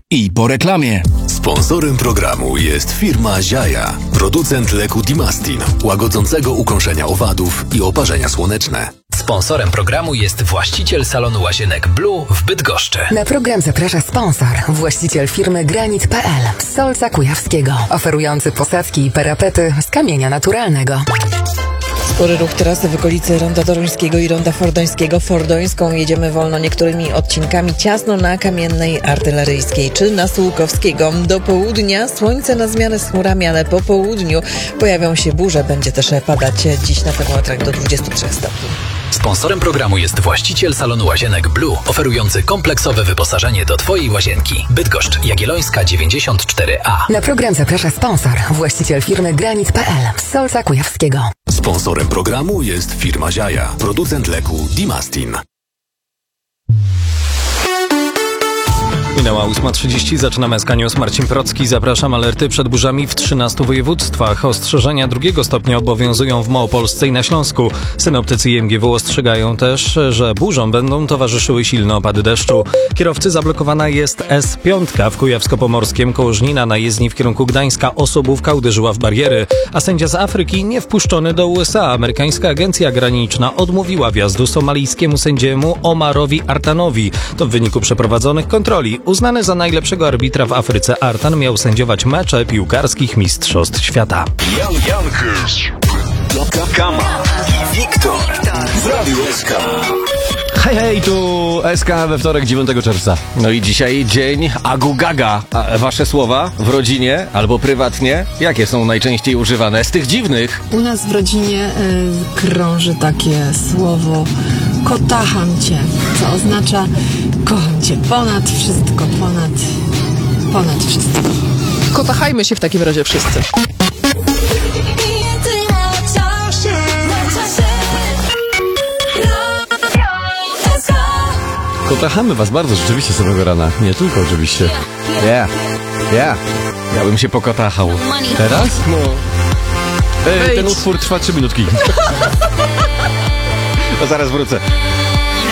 I po reklamie. Sponsorem programu jest firma Ziaja, producent leku Dimastin, łagodzącego ukąszenia owadów i oparzenia słoneczne. Sponsorem programu jest właściciel salonu łazienek Blue w Bydgoszczy. Na program zaprasza sponsor, właściciel firmy Granit.pl z Solca Kujawskiego, oferujący posadzki i parapety z kamienia naturalnego. Spory ruch trasy w okolicy Ronda Toruńskiego i Ronda Fordońskiego. Fordońską jedziemy wolno niektórymi odcinkami, ciasno na Kamiennej Artyleryjskiej czy na Sułkowskiego. Do południa słońce na zmianę z chmurami, ale po południu pojawią się burze. Będzie też padać dziś na termometrach do 23 stopni. Sponsorem programu jest właściciel salonu łazienek Blue, oferujący kompleksowe wyposażenie do Twojej łazienki. Bydgoszcz, Jagiellońska 94A. Na program zaprasza sponsor, właściciel firmy Granit.pl z Solca Kujawskiego. Sponsorem programu jest firma Ziaja, producent leku Dimastin. Minęła 8:30, zaczynamy SK News. Marcin Procki, zapraszam. Alerty przed burzami w 13 województwach. Ostrzeżenia 2. stopnia obowiązują w Małopolsce i na Śląsku. Synoptycy i MGW ostrzegają też, że burzom będą towarzyszyły silne opady deszczu. Kierowcy zablokowana jest S5 w Kujawsko-Pomorskiem koło Żnina na jezdni w kierunku Gdańska. Osobówka uderzyła w bariery, a sędzia z Afryki nie wpuszczony do USA. Amerykańska agencja graniczna odmówiła wjazdu somalijskiemu sędziemu Omarowi Artanowi. To w wyniku przeprowadzonych kontroli. Uznany za najlepszego arbitra w Afryce, Artan miał sędziować mecze piłkarskich mistrzostw świata. Jan Jankers, Kama i Wiktor w Radiu SK. Hej, tu SK we wtorek 9 czerwca. No i dzisiaj dzień Agu-Gaga. A wasze słowa w rodzinie albo prywatnie, jakie są najczęściej używane z tych dziwnych? U nas w rodzinie krąży takie słowo kotacham cię, co oznacza kocham cię ponad wszystko, ponad wszystko. Kotachajmy się w takim razie wszyscy. Kochamy was bardzo, rzeczywiście, samego rana. Nie tylko oczywiście. Yeah. Ja bym się pokotachał. Teraz? No. Ten utwór trwa 3 minutki. No zaraz wrócę.